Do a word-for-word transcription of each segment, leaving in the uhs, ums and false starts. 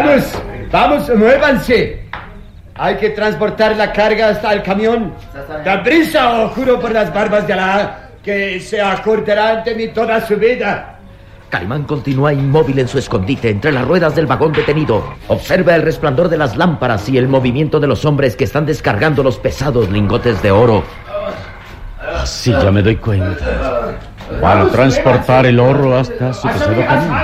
Vamos, vamos, muévanse. Hay que transportar la carga hasta el camión. ¡Da prisa, o juro por las barbas de Alá que se acordará ante mí toda su vida! Calimán continúa inmóvil en su escondite entre las ruedas del vagón detenido. Observa el resplandor de las lámparas y el movimiento de los hombres que están descargando los pesados lingotes de oro. Así ya me doy cuenta. Van a transportar el oro hasta su pesado camino.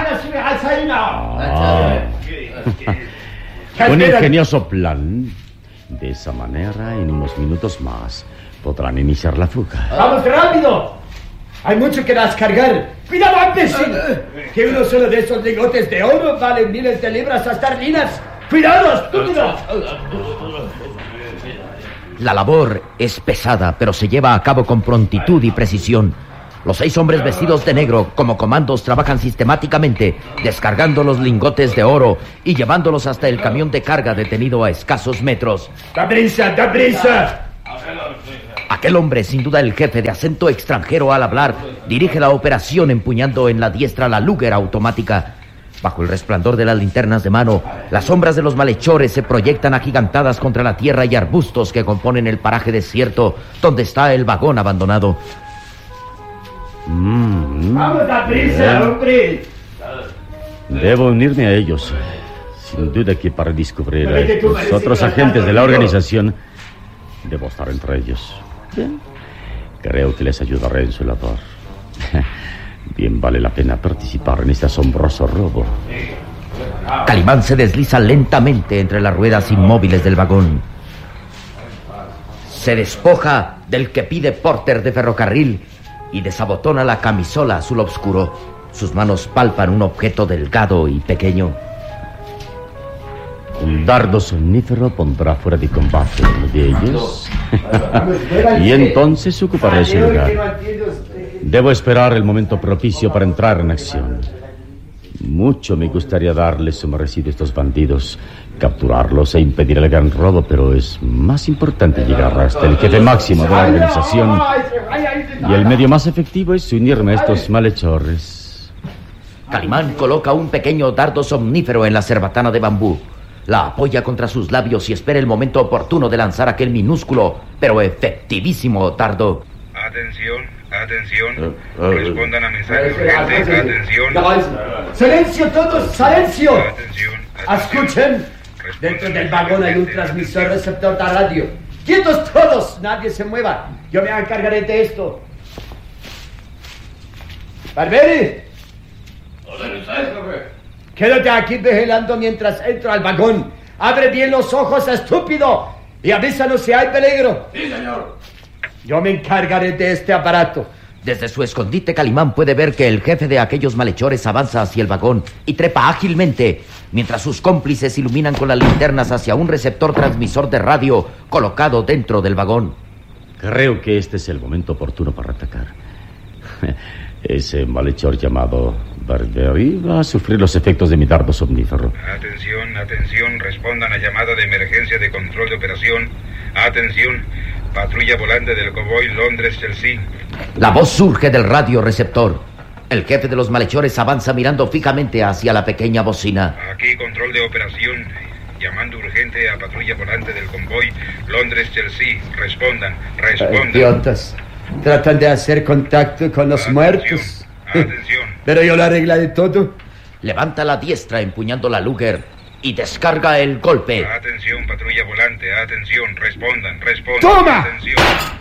Ah. Un ingenioso plan. De esa manera, en unos minutos más, podrán iniciar la fuga. ¡Vamos rápido! Hay mucho que descargar. ¡Cuidado antes! Que uno solo de esos lingotes de oro vale miles de libras esterlinas. ¡Cuidado, estúpido! La labor es pesada, pero se lleva a cabo con prontitud y precisión. Los seis hombres vestidos de negro, como comandos, trabajan sistemáticamente, descargando los lingotes de oro y llevándolos hasta el camión de carga detenido a escasos metros. ¡Da prisa, da prisa! Aquel hombre, sin duda el jefe de acento extranjero al hablar, dirige la operación empuñando en la diestra la Luger automática. Bajo el resplandor de las linternas de mano, las sombras de los malhechores se proyectan agigantadas contra la tierra y arbustos que componen el paraje desierto donde está el vagón abandonado. Mm, ¡Vamos a prisa, hombre! Debo unirme a ellos. Sin duda que para descubrir a estos otros agentes de la organización, debo estar entre ellos. Bien. Creo que les ayudaré en su labor. Bien vale la pena participar en este asombroso robo. Calimán se desliza lentamente entre las ruedas inmóviles del vagón. Se despoja del que pide Porter de ferrocarril y desabotona la camisola azul oscuro. Sus manos palpan un objeto delgado y pequeño. Un dardo somnífero pondrá fuera de combate uno de ellos. Y entonces ocuparé su lugar. Debo esperar el momento propicio para entrar en acción. Mucho me gustaría darles su merecido a estos bandidos, capturarlos e impedir el gran robo, pero es más importante llegar hasta el jefe máximo de la organización. Y el medio más efectivo es unirme a estos malhechores. Calimán coloca un pequeño dardo somnífero en la cerbatana de bambú. La apoya contra sus labios y espera el momento oportuno de lanzar aquel minúsculo, pero efectivísimo dardo. Atención, atención. Respondan a mensajes urgentes. Atención. ¡Silencio todos! ¡Silencio! Atención. Escuchen. Dentro del vagón hay un transmisor receptor de radio. ¡Quietos todos! Nadie se mueva. Yo me encargaré de esto. Barberi. Quédate aquí vigilando mientras entro al vagón. Abre bien los ojos, estúpido, y avísanos si hay peligro. Sí, señor. Yo me encargaré de este aparato. Desde su escondite, Calimán puede ver que el jefe de aquellos malhechores avanza hacia el vagón y trepa ágilmente, mientras sus cómplices iluminan con las linternas hacia un receptor transmisor de radio colocado dentro del vagón. Creo que este es el momento oportuno para atacar. Ese malhechor llamado Barberi va a sufrir los efectos de mi dardo somnífero. Atención, atención, respondan a llamada de emergencia de control de operación. Atención, patrulla volante del convoy Londres-Chelsea. La voz surge del radio receptor. El jefe de los malhechores avanza mirando fijamente hacia la pequeña bocina. Aquí control de operación. Llamando urgente a patrulla volante del convoy Londres-Chelsea. Respondan, respondan. Idiotas. Tratan de hacer contacto con los Atención, muertos. Atención. Pero yo lo arreglaré todo. Levanta la diestra empuñando la Luger y descarga el golpe. Atención, patrulla volante. Atención, respondan, respondan. ¡Toma! Atención.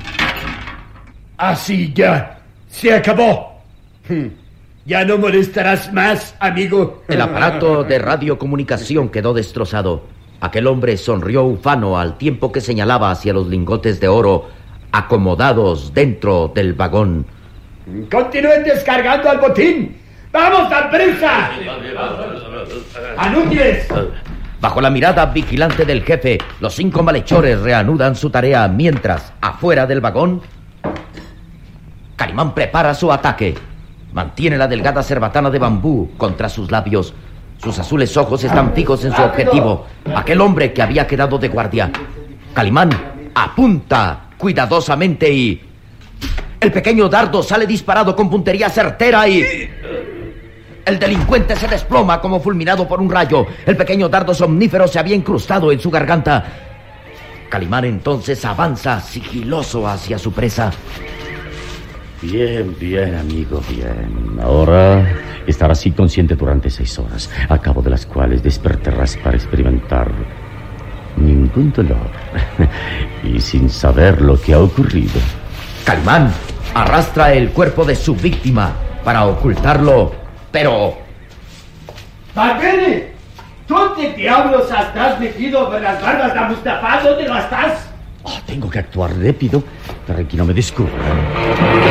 Así ya. Se acabó. Ya no molestarás más, amigo. El aparato de radiocomunicación quedó destrozado. Aquel hombre sonrió ufano al tiempo que señalaba hacia los lingotes de oro acomodados dentro del vagón. Continúen descargando al botín. ¡Vamos, dan prisa! ¡Anútiles! Bajo la mirada vigilante del jefe, los cinco malhechores reanudan su tarea mientras, afuera del vagón, Calimán prepara su ataque. Mantiene la delgada cerbatana de bambú contra sus labios. Sus azules ojos están fijos en su objetivo, aquel hombre que había quedado de guardia. Calimán apunta cuidadosamente y... el pequeño dardo sale disparado con puntería certera y... El delincuente se desploma como fulminado por un rayo. El pequeño dardo somnífero se había incrustado en su garganta. Calimán entonces avanza sigiloso hacia su presa. Bien, bien, amigo, bien. Ahora estarás inconsciente durante seis horas, a cabo de las cuales despertarás para experimentar ningún dolor y sin saber lo que ha ocurrido. Calimán arrastra el cuerpo de su víctima para ocultarlo, pero... ¡Barberi! ¿Dónde diablos estás metido por las barbas de Mustafa? ¿Dónde lo estás? Oh, tengo que actuar rápido para que no me descubran.